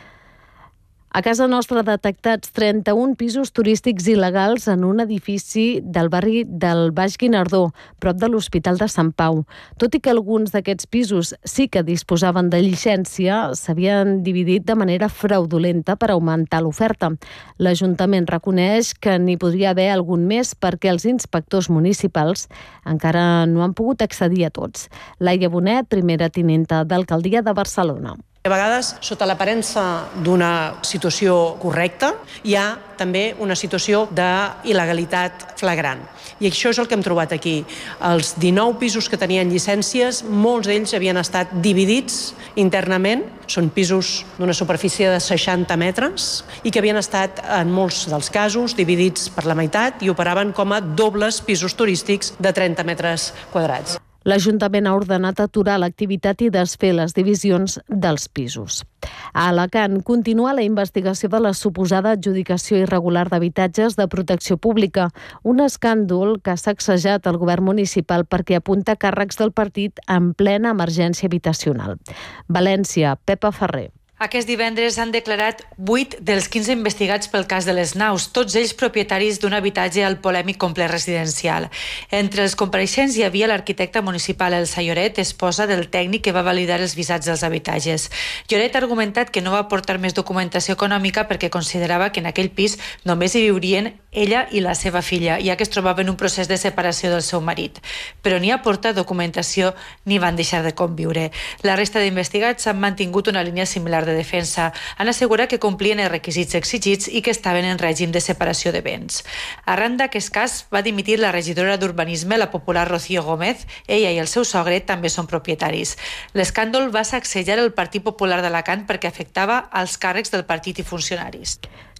A casa nostra detectats 31 pisos turístics il·legals en un edifici del barri del Baix Guinardó, prop de l'Hospital de Sant Pau. Tot i que alguns d'aquests pisos sí que disposaven de llicència, s'havien dividit de manera fraudulenta per augmentar l'oferta. L'Ajuntament reconeix que n'hi podria haver algun més perquè els inspectors municipals encara no han pogut accedir a tots. Laia Bonet, primera tinenta d'Alcaldia de Barcelona. A vegades, sota l'aparença d'una situació correcta, hi ha també una situació d'il·legalitat flagrant. I això és el que hem trobat aquí. Els 19 pisos que tenien llicències, molts d'ells havien estat dividits internament, són pisos d'una superfície de 60 metres i que havien estat, en molts dels casos, dividits per la meitat i operaven com a dobles pisos turístics de 30 metres quadrats. L'Ajuntament ha ordenat aturar l'activitat i desfer les divisions dels pisos. A Alacant continua la investigació de la suposada adjudicació irregular d'habitatges de protecció pública, un escàndol que ha sacsejat el govern municipal perquè apunta càrrecs del partit en plena emergència habitacional. València, Pepa Ferrer. Aquest divendres han declarat 8 dels 15 investigats pel cas de les naus, tots ells propietaris d'un habitatge al polèmic complex residencial. Entre els compareixents hi havia l'arquitecte municipal Elsa Lloret, esposa del tècnic que va validar els visats dels habitatges. Lloret ha argumentat que no va aportar més documentació econòmica perquè considerava que en aquell pis només hi viurien ella i la seva filla, ja que es trobava en un procés de separació del seu marit. Però ni aporta documentació ni van deixar de conviure. La resta d'investigats han mantingut una línia similar de defensa. Han assegurat que complien els requisits exigits i que estaven en règim de separació de béns. Arran d'aquest cas va dimitir la regidora d'Urbanisme, la popular Rocío Gómez. Ella i el seu sogre també són propietaris. L'escàndol va sacsejar el Partit Popular d'Alacant perquè afectava als càrrecs del partit i funcionaris.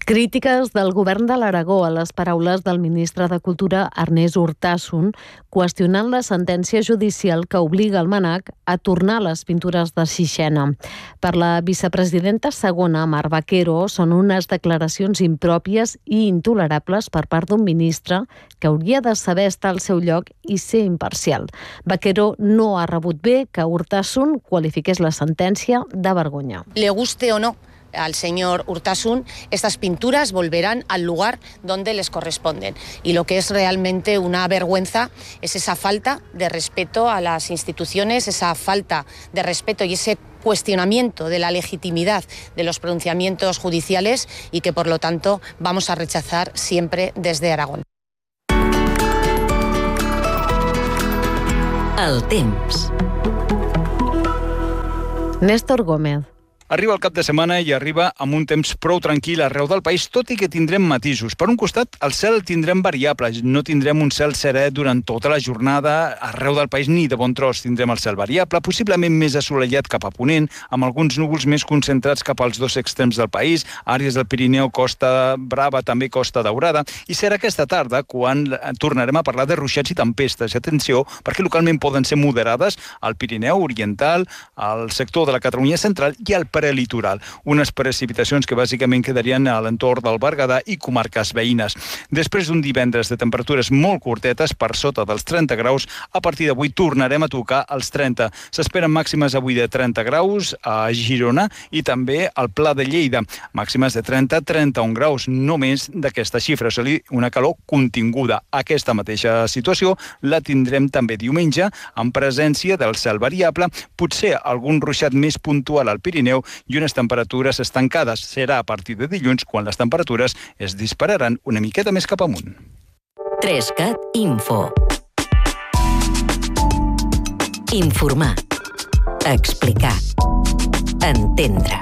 Crítiques del govern de l'Aragó a les paraules del ministre de Cultura Ernest Urtasun qüestionant la sentència judicial que obliga el MNAC a tornar les pintures de Sixena. Per la vicepresidenta segona, Mar Vaquero, són unes declaracions impròpies i intolerables per part d'un ministre que hauria de saber estar al seu lloc i ser imparcial. Vaquero no ha rebut bé que Urtasun qualifiqués la sentència de vergonya. Le guste o no al señor Urtasun, estas pinturas volverán al lugar donde les corresponden. Y lo que es realmente una vergüenza es esa falta de respeto a las instituciones, esa falta de respeto y ese cuestionamiento de la legitimidad de los pronunciamientos judiciales y que, por lo tanto, vamos a rechazar siempre desde Aragón. El temps. Néstor Gómez. Arriba el cap de setmana i arriba amb un temps prou tranquil arreu del país, tot i que tindrem matisos. Per un costat, el cel el tindrem variable. No tindrem un cel serè durant tota la jornada arreu del país, ni de bon tros. Tindrem el cel variable, possiblement més assolellat cap a ponent, amb alguns núvols més concentrats cap als dos extrems del país, àrees del Pirineu, Costa Brava, també Costa Daurada. I serà aquesta tarda quan tornarem a parlar de ruixats i tempestes. I atenció, perquè localment poden ser moderades al Pirineu Oriental, al sector de la Catalunya Central i al prelitoral. Unes precipitacions que bàsicament quedarien a l'entorn del Berguedà i comarques veïnes. Després d'un divendres de temperatures molt curtetes, per sota dels 30 graus, a partir d'avui tornarem a tocar els 30. S'esperen màximes avui de 30 graus a Girona i també al Pla de Lleida. Màximes de 30-31 graus, no més d'aquesta xifra, és a dir, una calor continguda. Aquesta mateixa situació la tindrem també diumenge, amb presència del cel variable, potser algun ruixat més puntual al Pirineu i unes temperatures estancades. Serà a partir de dilluns quan les temperatures es dispararan una miqueta més cap amunt. 3CAT Info. Informar. Explicar. Entendre.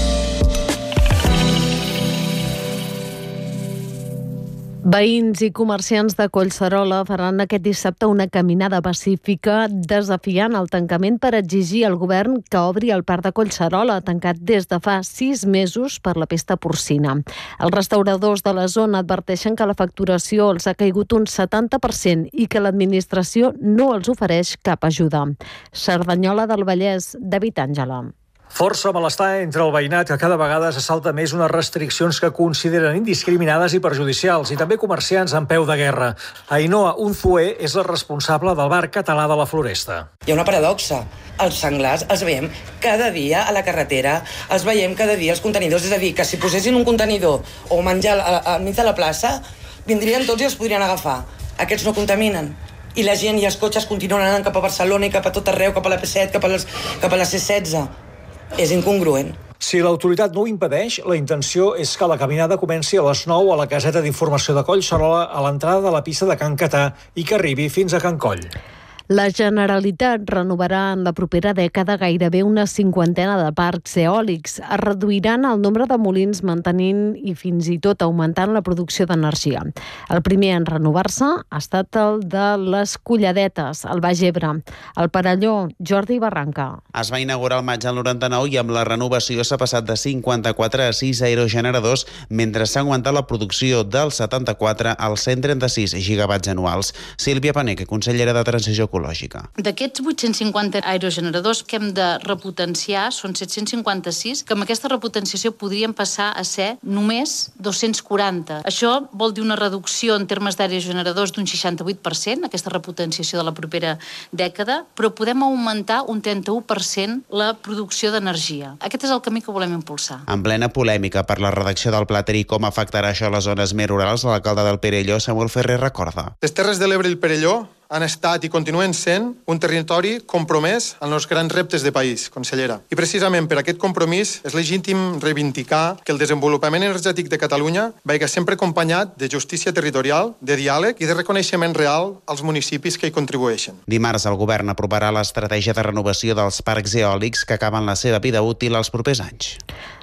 Veïns i comerciants de Collserola faran aquest dissabte una caminada pacífica desafiant el tancament per exigir al govern que obri el parc de Collserola, tancat des de fa 6 mesos per la pesta porcina. Els restauradors de la zona adverteixen que la facturació els ha caigut un 70% i que l'administració no els ofereix cap ajuda. Cerdanyola del Vallès, David Àngela. Força malestar entre el veïnat, que cada vegada s'assalta més unes restriccions que consideren indiscriminades i perjudicials, i també comerciants en peu de guerra. Ainhoa Unzué és la responsable del bar català de la Floresta. Hi ha una paradoxa. Els senglars els veiem cada dia a la carretera, els veiem cada dia als contenidors, és a dir, que si posessin un contenidor o menjar al mig de la plaça, vindrien tots i els podrien agafar. Aquests no contaminen. I la gent i els cotxes continuen anant cap a Barcelona i cap a tot arreu, cap a la P7, cap a la C16. És incongruent. Si l'autoritat no ho impedeix, la intenció és que la caminada comenci a les 9 a la caseta d'informació de Collserola, a l'entrada de la pista de Can Catà, i que arribi fins a Can Coll. La Generalitat renovarà en la propera dècada gairebé una 50ena de parcs eòlics. Es reduiran el nombre de molins mantenint i fins i tot augmentant la producció d'energia. El primer en renovar-se ha estat el de les Colladetes, al Baix Ebre. El Perelló, Jordi Barranca. Es va inaugurar al maig del 99 i amb la renovació s'ha passat de 54 a 6 aerogeneradors, mentre s'ha augmentat la producció dels 74 als 136 gigawatts anuals. Sílvia Paneque, consellera de Transició Ecològica. D'aquests 850 aerogeneradors que hem de repotenciar són 756, que amb aquesta repotenciació podrien passar a ser només 240. Això vol dir una reducció en termes d'aerogeneradors d'un 68%, aquesta repotenciació de la propera dècada, però podem augmentar un 31% la producció d'energia. Aquest és el camí que volem impulsar. En plena polèmica per la redacció del Pla Ter i com afectarà això a les zones més rurals, l'alcalde del Perelló, Samuel Ferrer, recorda. Les Terres de l'Ebre i el Perelló han estat i continuen sent un territori compromès en els grans reptes de país, consellera. I precisament per aquest compromís és legítim reivindicar que el desenvolupament energètic de Catalunya vagi sempre acompanyat de justícia territorial, de diàleg i de reconeixement real als municipis que hi contribueixen. Dimarts el govern aprovarà l'estratègia de renovació dels parcs eòlics que acaben la seva vida útil els propers anys.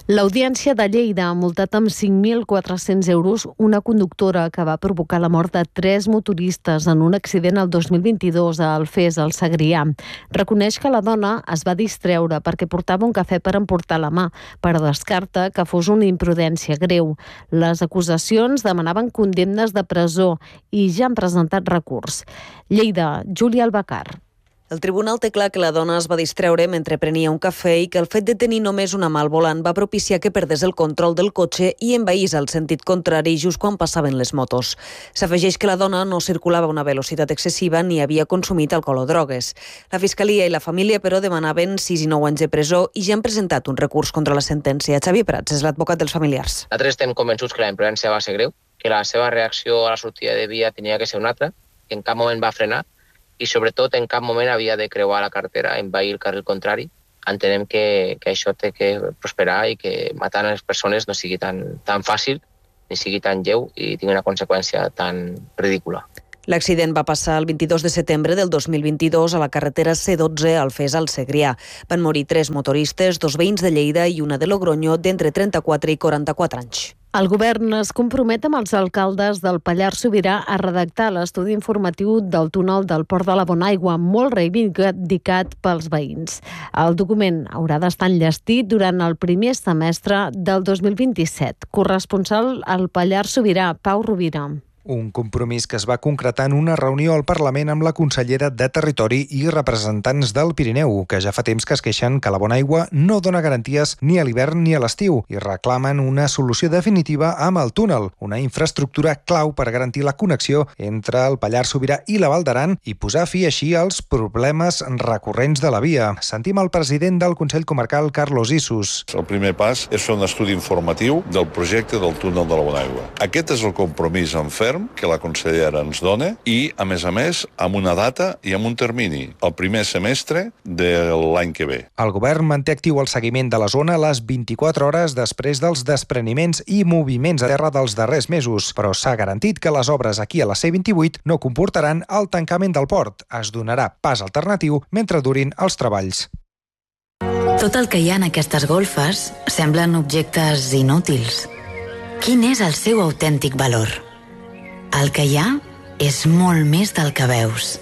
L'Audiència de Lleida ha multat amb 5.400 euros una conductora que va provocar la mort de 3 motoristes en un accident el 2022 a Alfés, al Segrià. Reconeix que la dona es va distreure perquè portava un cafè per emportar a la mà, però descarta que fos una imprudència greu. Les acusacions demanaven condemnes de presó i ja han presentat recurs. Lleida, Júlia Albacar. El tribunal té clar que la dona es va distreure mentre prenia un cafè i que el fet de tenir només una mà al volant va propiciar que perdés el control del cotxe i envaís al sentit contrari just quan passaven les motos. S'afegeix que la dona no circulava a una velocitat excessiva ni havia consumit alcohol o drogues. La Fiscalia i la família, però, demanaven 6 i 9 anys de presó i ja han presentat un recurs contra la sentència. Xavier Prats és l'advocat dels familiars. Nosaltres estem convençuts que la imprudència va ser greu, que la seva reacció a la sortida de via tenia que ser una altra, que en cap moment va frenar i sobretot en cap moment havia de creuar la carretera, envair el carril contrari. Entenem que això té que prosperar i que matar les persones no sigui tan fàcil, ni sigui tan lleu i tingui una conseqüència tan ridícula. L'accident va passar el 22 de setembre del 2022 a la carretera C12 a Alfés, al Segrià. Van morir 3 motoristes, 2 veïns de Lleida i una de Logroño d'entre 34 i 44 anys. El govern es compromet amb els alcaldes del Pallars Sobirà a redactar l'estudi informatiu del túnel del Port de la Bonaigua, molt reivindicat pels veïns. El document haurà d'estar enllestit durant el primer semestre del 2027. Corresponsal al Pallars Sobirà, Pau Rovira. Un compromís que es va concretar en una reunió al Parlament amb la consellera de Territori i representants del Pirineu, que ja fa temps que es queixen que la Bonaigua no dona garanties ni a l'hivern ni a l'estiu i reclamen una solució definitiva amb el túnel, una infraestructura clau per garantir la connexió entre el Pallars Sobirà i la Val d'Aran i posar fi així als problemes recurrents de la via. Sentim el president del Consell Comarcal, Carlos Issus. El primer pas és fer un estudi informatiu del projecte del túnel de la Bonaigua. Aquest és el compromís en ferm que la consellera ens dona i, a més, amb una data i amb un termini, el primer semestre de l'any que ve. El govern manté actiu el seguiment de la zona les 24 hores després dels despreniments i moviments a terra dels darrers mesos, però s'ha garantit que les obres aquí a la C28 no comportaran el tancament del port. Es donarà pas alternatiu mentre durin els treballs. Tot el que hi ha en aquestes golfes semblen objectes inútils. Quin és el seu autèntic valor? El que hi ha és molt més del que veus.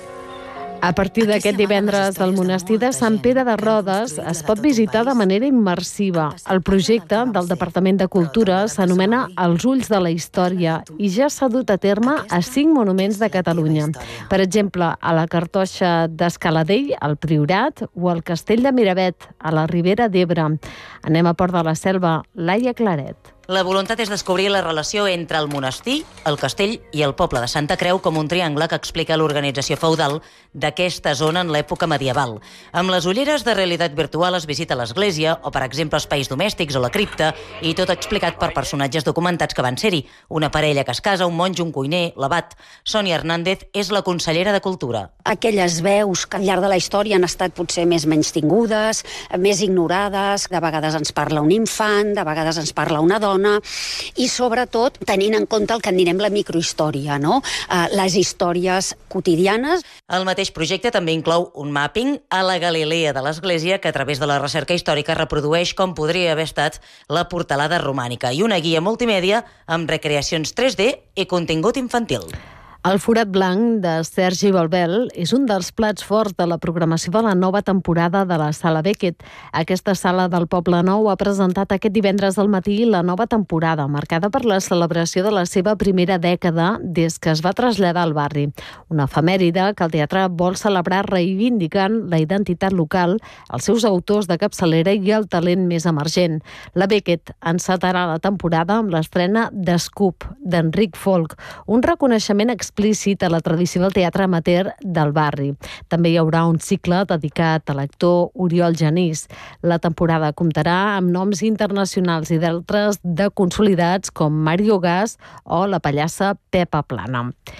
A partir d'aquest divendres, el monestir de Sant Pere de Rodes es pot visitar de manera immersiva. El projecte del Departament de Cultura s'anomena Els ulls de la història i ja s'ha dut a terme a 5 monuments de Catalunya. Per exemple, a la Cartoixa d'Escaladell, al Priorat, o al Castell de Miravet, a la Ribera d'Ebre. Anem a Port de la Selva, Laia Claret. La voluntat és descobrir la relació entre el monestir, el castell i el poble de Santa Creu com un triangle que explica l'organització feudal d'aquesta zona en l'època medieval. Amb les ulleres de realitat virtual es visita l'església o, per exemple, espais domèstics o la cripta, i tot explicat per personatges documentats que van ser-hi. Una parella que es casa, un monjo, un cuiner, l'abat. Sònia Hernández és la consellera de Cultura. Aquelles veus que al llarg de la història han estat potser més menystingudes, més ignorades, de vegades ens parla un infant, de vegades ens parla una dona, i sobretot tenint en compte el que en direm la microhistòria, no? Les històries quotidianes. El mateix projecte també inclou un mapping a la Galilea de l'Església que a través de la recerca històrica reprodueix com podria haver estat la portalada romànica i una guia multimèdia amb recreacions 3D i contingut infantil. El forat blanc de Sergi Balbel és un dels plats forts de la programació de la nova temporada de la Sala Beckett. Aquesta sala del Poble Nou ha presentat aquest divendres al matí la nova temporada, marcada per la celebració de la seva primera dècada des que es va traslladar al barri. Una efemèride que el teatre vol celebrar reivindicant la identitat local, els seus autors de capçalera i el talent més emergent. La Beckett encetarà la temporada amb l'estrena d'Scoop, d'Enric Folk, un reconeixement explícit a la tradició del teatre amateur del barri. També hi haurà un cicle dedicat a l'actor Oriol Genís. La temporada comptarà amb noms internacionals i d'altres de consolidats com Mario Gas o la pallassa Pepa Plana.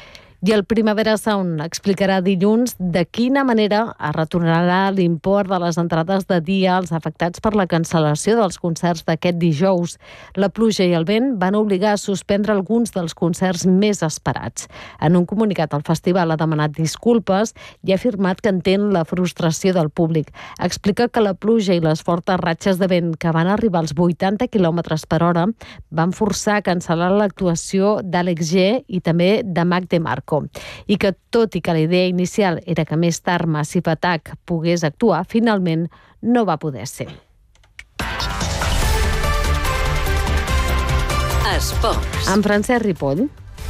I el Primavera Sound explicarà dilluns de quina manera es retornarà l'import de les entrades de dia als afectats per la cancel·lació dels concerts d'aquest dijous. La pluja i el vent van obligar a suspendre alguns dels concerts més esperats. En un comunicat, el festival ha demanat disculpes i ha afirmat que entén la frustració del públic. Explica que la pluja i les fortes ratxes de vent que van arribar als 80 km per hora van forçar a cancel·lar l'actuació d'Àlex G i també de Mac DeMarco. I que, tot i que la idea inicial era que més tard Massive Attack pogués actuar, finalment no va poder ser. Esports. En Francesc Ripoll.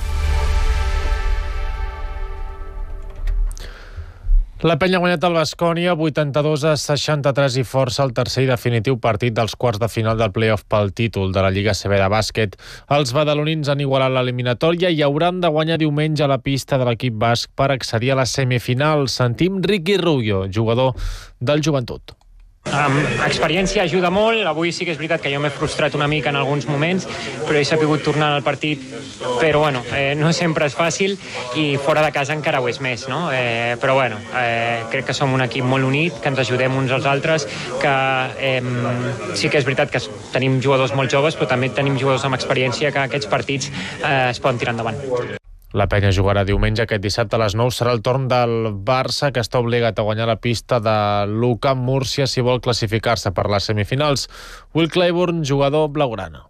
La Penya ha guanyat el Baskonia 82-63 i força el tercer i definitiu partit dels quarts de final del play-off pel títol de la Lliga CB de bàsquet. Els badalonins han igualat l'eliminatòria i hauran de guanyar diumenge a la pista de l'equip basc per accedir a la semifinal. Sentim Ricky Rubio, jugador del Joventut. Experiència ajuda molt. Avui sí que és veritat que jo m'he frustrat una mica en alguns moments, però he sabut tornar al partit, però bueno, no sempre és fàcil i fora de casa encara ho és més, no? Però bueno, crec que som un equip molt unit, que ens ajudem uns als altres, que sí que és veritat que tenim jugadors molt joves, però també tenim jugadors amb experiència que aquests partits es poden tirar endavant. La Penya jugarà diumenge. Aquest dissabte a les 9 serà el torn del Barça, que està obligat a guanyar la pista de l'UCAM Múrcia si vol classificar-se per les semifinals. Will Clayburn, jugador blaugrana.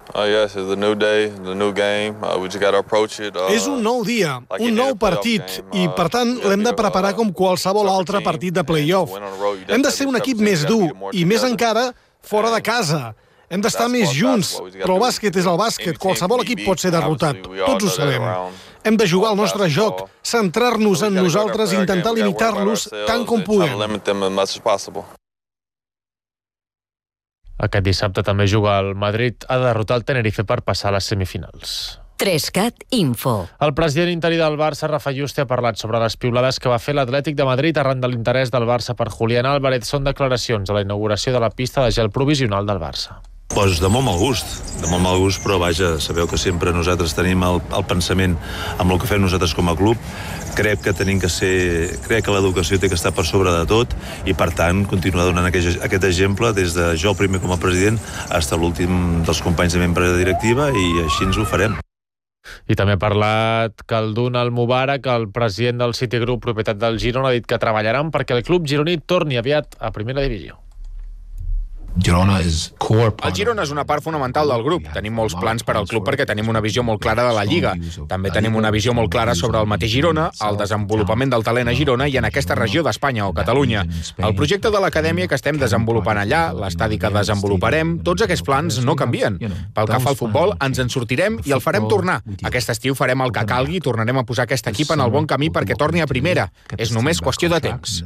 És un nou dia, un nou partit, i per tant l'hem de preparar com qualsevol altre partit de play-off. Hem de ser un equip més dur i més encara fora de casa. Hem d'estar més junts, però el bàsquet és el bàsquet. Qualsevol equip pot ser derrotat, tots ho sabem. Hem de jugar el nostre joc, centrar-nos en nosaltres i intentar limitar-los tant com puguem. Aquest dissabte també juga el Madrid a derrotar el Tenerife per passar a les semifinals. 3CAT Info. El president interí del Barça, Rafa Juste, ha parlat sobre les piulades que va fer l'Atlètic de Madrid arran de l'interès del Barça per Julián Álvarez. Són declaracions a la inauguració de la pista de gel provisional del Barça. Pues de molt mal gust, però vaja, sabeu que sempre nosaltres tenim el pensament amb el que fem nosaltres com a club. Crec que l'educació té que estar per sobre de tot i, per tant, continuar donant aquest exemple des de jo primer com a president fins a l'últim dels companys de membre de directiva, i així ens ho farem. I també ha parlat Khaldun Al-Mubarak, el president del Citigroup, propietat del Girona, ha dit que treballaran perquè el club gironí torni aviat a primera divisió. El Girona és una part fonamental del grup. Tenim molts plans per al club perquè tenim una visió molt clara de la Lliga. També tenim una visió molt clara sobre el mateix Girona, el desenvolupament del talent a Girona i en aquesta regió d'Espanya o Catalunya. El projecte de l'acadèmia que estem desenvolupant allà, l'estadi que desenvoluparem, tots aquests plans no canvien. Pel que fa al futbol, ens en sortirem i el farem tornar. Aquest estiu farem el que calgui i tornarem a posar aquest equip en el bon camí perquè torni a primera. És només qüestió de temps.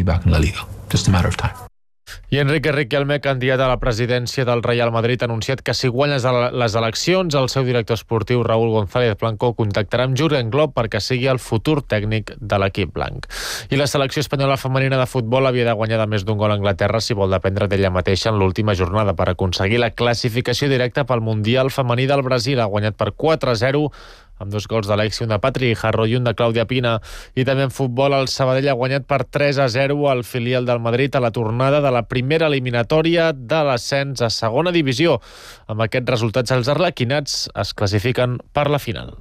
I Enrique Riquelme, candidat a la presidència del Real Madrid, ha anunciat que si guanya les eleccions, el seu director esportiu, Raúl González Blanco, contactarà amb Jürgen Klopp perquè sigui el futur tècnic de l'equip blanc. I la selecció espanyola femenina de futbol havia de guanyar de més d'un gol a Anglaterra si vol dependre d'ella mateixa en l'última jornada per aconseguir la classificació directa pel Mundial femení del Brasil. Ha guanyat per 4-0 amb 2 gols d'Alexi, un de Patri Jarro i un de Clàudia Pina. I també en futbol, el Sabadell ha guanyat per 3-0 al filial del Madrid a la tornada de la primera eliminatòria de l'ascens a segona divisió. Amb aquests resultats, els arlequinats es classifiquen per la final.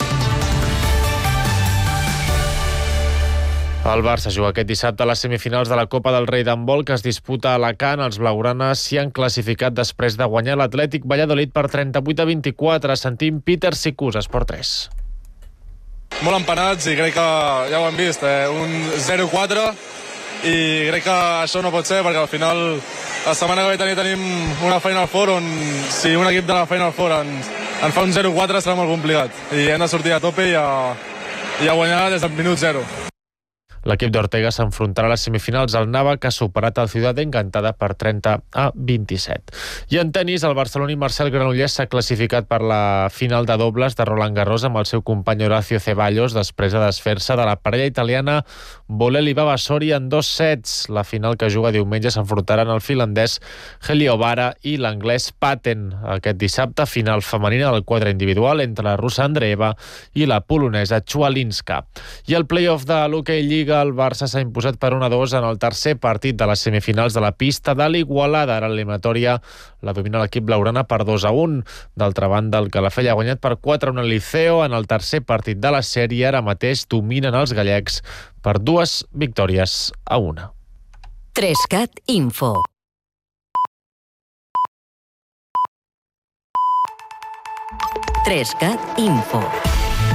El Barça juga aquest dissabte a les semifinals de la Copa del Rei d'handbol que es disputa a Alacant. Els blaugranes s'hi han classificat després de guanyar l'Atlètic Valladolid per 38-24. Sentim Peter Sicús, Esport 3. Molt empanats i crec que ja ho hem vist, un 0-4, i crec que això no pot ser perquè al final la setmana que ve tenim una Final Four on si un equip de la Final Four en fa un 0-4 serà molt complicat i hem de sortir a tope i a guanyar des del minut 0. L'equip d'Ortega s'enfrontarà a les semifinals al Nava, que ha superat el Ciudad Encantada per 30-27. I en tenis, el barceloní Marcel Granollers s'ha classificat per la final de dobles de Roland Garros amb el seu company Horacio Ceballos després de desfer-se de la parella italiana Bolelli Vavasori en 2 sets. La final, que juga diumenge, s'enfrontaran el finlandès Heliovara i l'anglès Patten. Aquest dissabte, final femenina del quadre individual entre la russa Andreeva i la polonesa Chwalinska. I el play-off de l'Hockey Lliga, el Barça s'ha imposat per 1-2 en el tercer partit de les semifinals de la pista de l'Igualada. Ara l'eliminatòria la domina l'equip blaugrana per 2-1. D'altra banda, el Calafell ha guanyat per 4-1 al Liceo en el tercer partit de la sèrie. Ara mateix dominen els gallecs per 2-1. 3CAT Info.